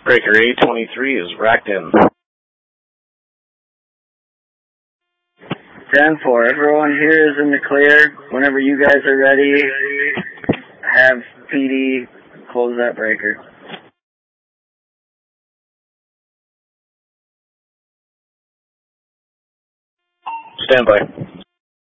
Breaker A23 is racked in. 10-4, everyone here is in the clear. Whenever you guys are ready, have PD close that breaker. Stand by.